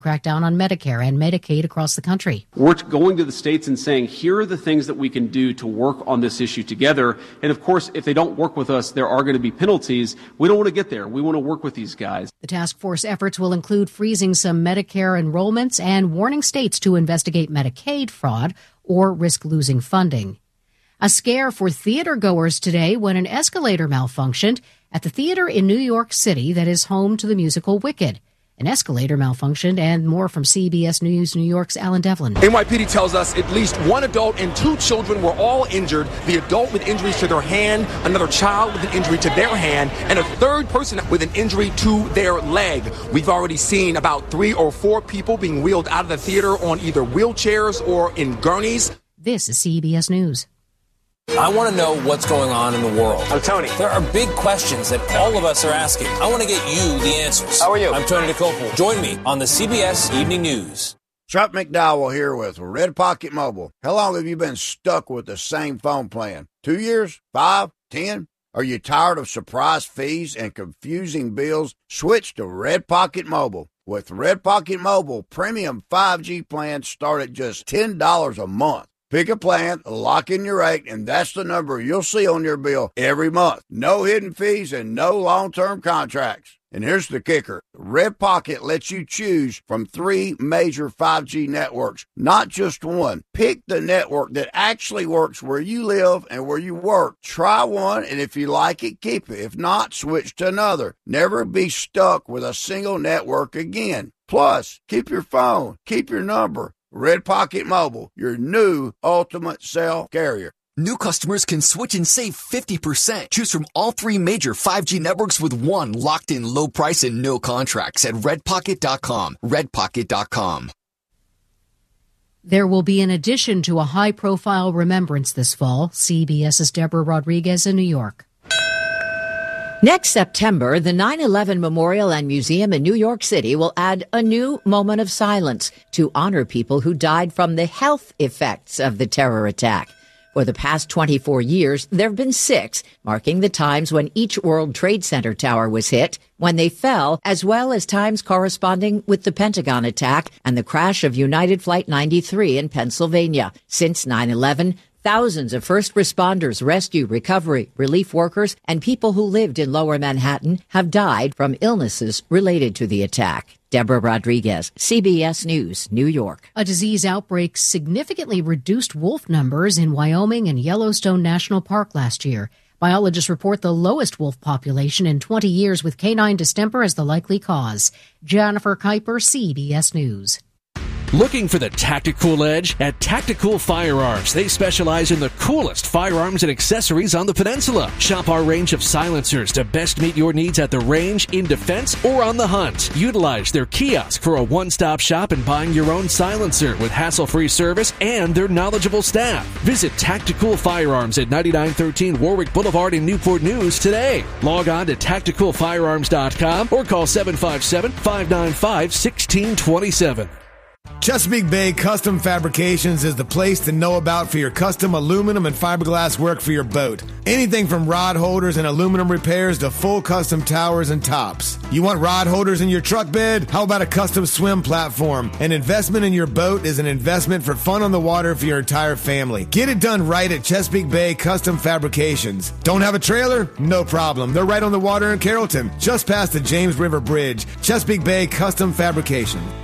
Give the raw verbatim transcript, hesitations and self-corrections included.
crack down on Medicare and Medicaid across the country. We're going to the states and saying, here are the things that we can do to work on this issue together. And of course, if they don't work with us, there are going to be penalties. We don't want to get there. We want to work with these guys. The task force efforts will include freezing some Medicare enrollments and warning states to investigate Medicaid fraud or risk losing funding. A scare for theater goers today when an escalator malfunctioned at the theater in New York City that is home to the musical Wicked. An escalator malfunctioned, and more from C B S News New York's Alan Devlin. N Y P D tells us at least one adult and two children were all injured. The adult with injuries to their hand, another child with an injury to their hand, and a third person with an injury to their leg. We've already seen about three or four people being wheeled out of the theater on either wheelchairs or in gurneys. This is C B S News. I want to know what's going on in the world. I'm Tony. There are big questions that all of us are asking. I want to get you the answers. How are you? I'm Tony DeCopel. Join me on the C B S Evening News. Chuck McDowell here with Red Pocket Mobile. How long have you been stuck with the same phone plan? Two years? Five? Ten? Are you tired of surprise fees and confusing bills? Switch to Red Pocket Mobile. With Red Pocket Mobile, premium five G plans start at just ten dollars a month. Pick a plan, lock in your rate, and that's the number you'll see on your bill every month. No hidden fees and no long-term contracts. And here's the kicker. Red Pocket lets you choose from three major five G networks, not just one. Pick the network that actually works where you live and where you work. Try one, and if you like it, keep it. If not, switch to another. Never be stuck with a single network again. Plus, keep your phone, keep your number. Red Pocket Mobile, your new ultimate cell carrier. New customers can switch and save fifty percent. Choose from all three major five G networks with one locked-in low price and no contracts at red pocket dot com. red pocket dot com. There will be an addition to a high-profile remembrance this fall. CBS's Deborah Rodriguez in New York. Next September, the nine eleven Memorial and Museum in New York City will add a new moment of silence to honor people who died from the health effects of the terror attack. For the past twenty-four years, there have been six, marking the times when each World Trade Center tower was hit, when they fell, as well as times corresponding with the Pentagon attack and the crash of United Flight ninety-three in Pennsylvania. Since nine eleven, thousands of first responders, rescue, recovery, relief workers, and people who lived in Lower Manhattan have died from illnesses related to the attack. Deborah Rodriguez, C B S News, New York. A disease outbreak significantly reduced wolf numbers in Wyoming and Yellowstone National Park last year. Biologists report the lowest wolf population in twenty years, with canine distemper as the likely cause. Jennifer Kuiper, C B S News. Looking for the tactical edge? At Tactical Firearms, they specialize in the coolest firearms and accessories on the peninsula. Shop our range of silencers to best meet your needs at the range, in defense, or on the hunt. Utilize their kiosk for a one-stop shop in buying your own silencer with hassle-free service and their knowledgeable staff. Visit Tactical Firearms at ninety-nine thirteen Warwick Boulevard in Newport News today. Log on to tactical firearms dot com or call seven five seven, five nine five, one six two seven. Chesapeake Bay Custom Fabrications is the place to know about for your custom aluminum and fiberglass work for your boat. Anything from rod holders and aluminum repairs to full custom towers and tops. You want rod holders in your truck bed? How about a custom swim platform? An investment in your boat is an investment for fun on the water for your entire family. Get it done right at Chesapeake Bay Custom Fabrications. Don't have a trailer? No problem. They're right on the water in Carrollton, just past the James River Bridge. Chesapeake Bay Custom Fabrication.